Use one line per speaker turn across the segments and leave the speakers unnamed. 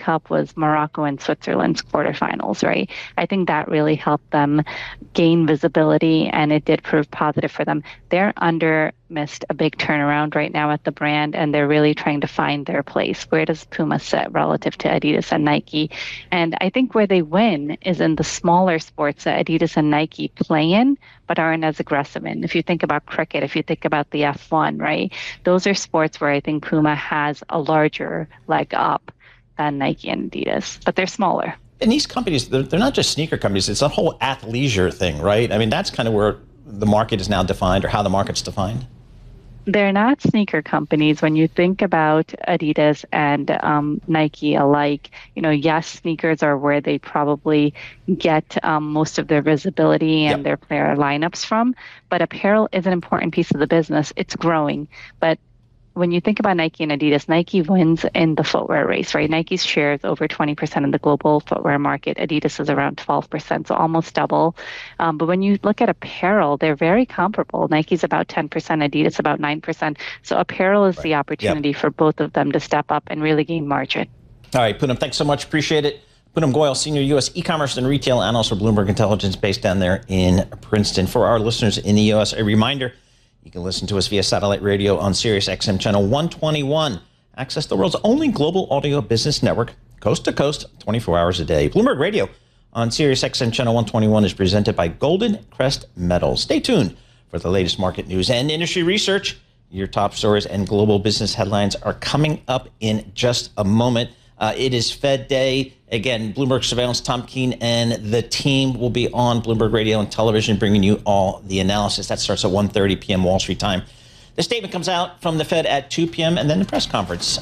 Cup was Morocco and Switzerland's quarterfinals, right? I think that really helped them gain visibility, and it did prove positive for them. They're missed a big turnaround right now at the brand, and they're really trying to find their place. Where does Puma sit relative to Adidas and Nike? And I think where they win is in the smaller sports that Adidas and Nike play in, but aren't as aggressive in. If you think about cricket, if you think about the F1, right? Those are sports where I think Puma has a larger leg up than Nike and Adidas, but they're smaller.
And these companies, they're not just sneaker companies. It's a whole athleisure thing, right? I mean, that's kind of where the market is now defined, or how the market's defined.
They're not sneaker companies. When you think about Adidas and Nike alike, yes, sneakers are where they probably get most of their visibility and their player lineups from. But apparel is an important piece of the business. It's growing. But when you think about Nike and Adidas, Nike wins in the footwear race, right? Nike's share is over 20% of the global footwear market. Adidas is around 12%, so almost double. But when you look at apparel, they're very comparable. Nike's about 10%, Adidas about 9%. So apparel is the opportunity for both of them to step up and really gain margin. All
right, Poonam, thanks so much. Appreciate it. Poonam Goyal, Senior U.S. E-commerce and Retail Analyst for Bloomberg Intelligence, based down there in Princeton. For our listeners in the U.S., a reminder, you can listen to us via satellite radio on Sirius XM channel 121. Access the world's only global audio business network, coast to coast, 24 hours a day. Bloomberg Radio on Sirius XM channel 121 is presented by Golden Crest Metals. Stay tuned for the latest market news and industry research. Your top stories and global business headlines are coming up in just a moment. It is Fed Day. Again, Bloomberg Surveillance, Tom Keene and the team will be on Bloomberg Radio and Television, bringing you all the analysis. That starts at 1:30 p.m. Wall Street time. The statement comes out from the Fed at 2 p.m. and then the press conference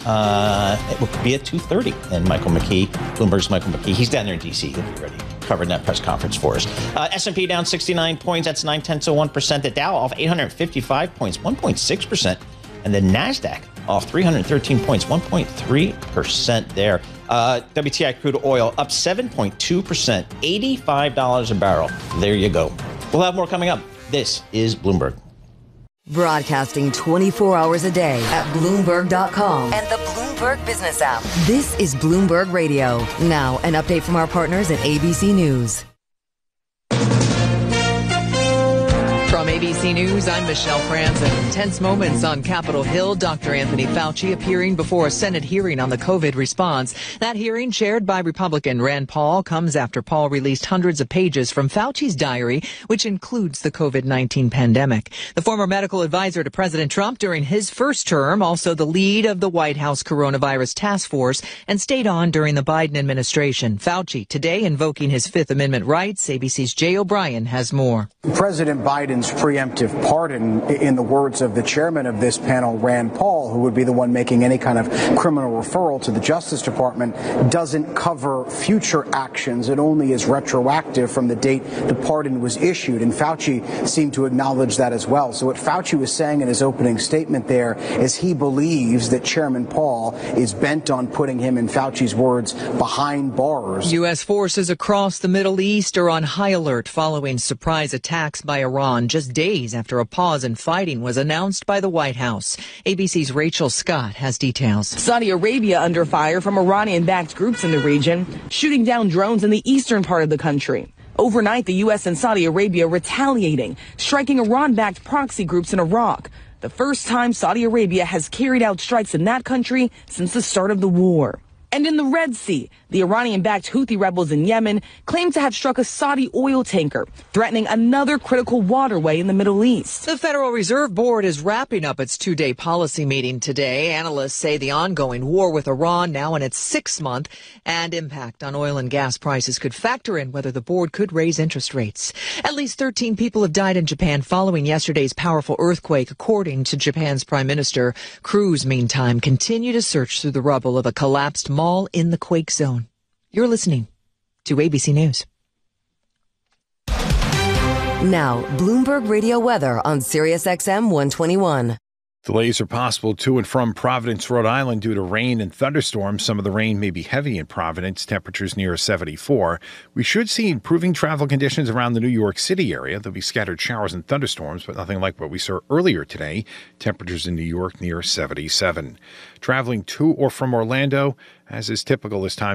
it will be at 2:30. And Michael McKee, Bloomberg's Michael McKee, he's down there in D.C. He'll be ready covering that press conference for us. S&P down 69 points. That's 0.9%. The Dow off 855 points, 1.6%. And the NASDAQ off 313 points, 1.3% there. WTI crude oil up 7.2%, $85 a barrel. There you go. We'll have more coming up. This is Bloomberg.
Broadcasting 24 hours a day at Bloomberg.com and the Bloomberg Business app. This is Bloomberg Radio. Now, an update from our partners at ABC News.
From ABC News, I'm Michelle Franzen. Tense moments on Capitol Hill. Dr. Anthony Fauci appearing before a Senate hearing on the COVID response. That hearing, chaired by Republican Rand Paul, comes after Paul released hundreds of pages from Fauci's diary, which includes the COVID-19 pandemic. The former medical advisor to President Trump during his first term, also the lead of the White House coronavirus task force, and stayed on during the Biden administration. Fauci today invoking his Fifth Amendment rights. ABC's Jay O'Brien has more.
President Biden's preemptive pardon, in the words of the chairman of this panel, Rand Paul, who would be the one making any kind of criminal referral to the Justice Department, doesn't cover future actions. It only is retroactive from the date the pardon was issued. And Fauci seemed to acknowledge that as well. So what Fauci was saying in his opening statement there is he believes that Chairman Paul is bent on putting him, in Fauci's words, behind bars.
U.S. forces across the Middle East are on high alert following surprise attacks by Iran just days after a pause in fighting was announced by the White House. ABC's Rachel Scott has details.
Saudi Arabia under fire from Iranian-backed groups in the region, shooting down drones in the eastern part of the country. Overnight, the U.S. and Saudi Arabia retaliating, striking Iran-backed proxy groups in Iraq. The first time Saudi Arabia has carried out strikes in that country since the start of the war. And in the Red Sea, the Iranian-backed Houthi rebels in Yemen claim to have struck a Saudi oil tanker, threatening another critical waterway in the Middle East.
The Federal Reserve Board is wrapping up its two-day policy meeting today. Analysts say the ongoing war with Iran, now in its sixth month, and impact on oil and gas prices could factor in whether the board could raise interest rates. At least 13 people have died in Japan following yesterday's powerful earthquake, according to Japan's Prime Minister. Crews, meantime, continue to search through the rubble of a collapsed mall in the quake zone. You're listening to ABC News.
Now, Bloomberg Radio weather on Sirius XM 121.
Delays are possible to and from Providence, Rhode Island due to rain and thunderstorms. Some of the rain may be heavy in Providence, temperatures near 74. We should see improving travel conditions around the New York City area. There'll be scattered showers and thunderstorms, but nothing like what we saw earlier today. Temperatures in New York near 77. Traveling to or from Orlando, as is typical this time